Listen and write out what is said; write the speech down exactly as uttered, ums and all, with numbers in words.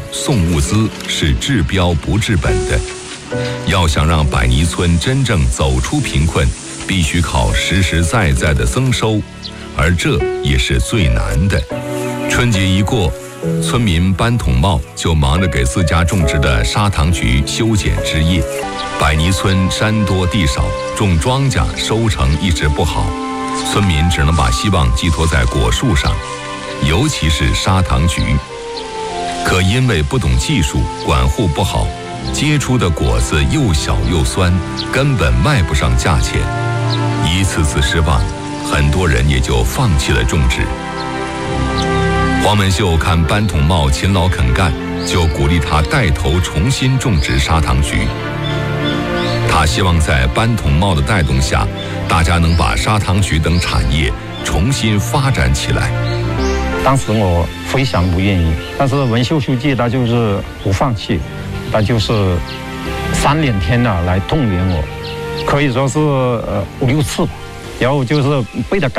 送物资是治标不治本的。要想让百泥村真正走出贫困，必须靠实实在在的增收，而这也是最难的。春节一过，村民搬桶帽就忙着给自家种植的砂糖橘修剪枝叶。百泥村山多地少，种庄稼收成一直不好，村民只能把希望寄托在果树上，尤其是砂糖橘。可因为不懂技术，管护不好，结出的果子又小又酸，根本卖不上价钱。一次次失望，很多人也就放弃了种植。黄文秀看班桶帽勤劳肯干，就鼓励他带头重新种植砂糖橘。他希望在班桶帽的带动下，大家能把砂糖橘等产业重新发展起来。 当时我非常不愿意，但是文秀书记他就是不放弃，他就是三连天的来动员我，可以说是呃五六次吧，然后就是被他感